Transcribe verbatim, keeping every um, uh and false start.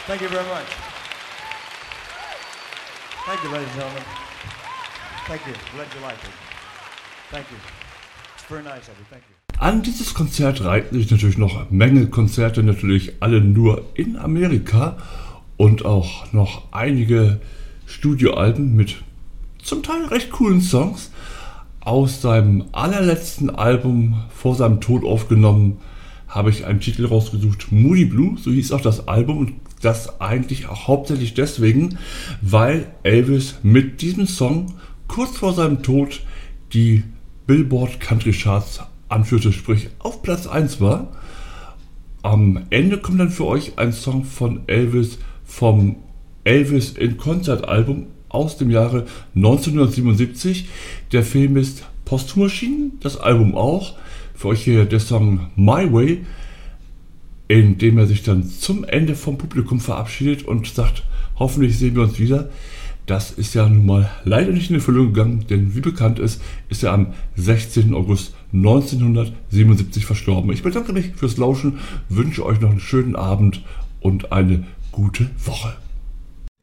Thank you very much. Thank you, ladies and gentlemen. Thank you. Glad you liked it. Thank you. It's very nice of you. Thank you. An dieses Konzert reihten sich natürlich noch eine Menge Konzerte, natürlich alle nur in Amerika und auch noch einige Studioalben mit zum Teil recht coolen Songs. Aus seinem allerletzten Album vor seinem Tod aufgenommen habe ich einen Titel rausgesucht, Moody Blue, so hieß auch das Album, und das eigentlich auch hauptsächlich deswegen, weil Elvis mit diesem Song kurz vor seinem Tod die Billboard Country Charts anführte, sprich auf Platz eins war. Am Ende kommt dann für euch ein Song von Elvis vom Elvis in Konzert Album aus dem Jahre neunzehnhundertsiebenundsiebzig. Der Film ist posthum erschienen, das Album auch. Für euch hier der Song My Way, in dem er sich dann zum Ende vom Publikum verabschiedet und sagt, hoffentlich sehen wir uns wieder. Das ist ja nun mal leider nicht in Erfüllung gegangen, denn wie bekannt ist, ist er am sechzehnten August neunzehnhundertsiebenundsiebzig verstorben. Ich bedanke mich fürs Lauschen, wünsche euch noch einen schönen Abend und eine gute Woche.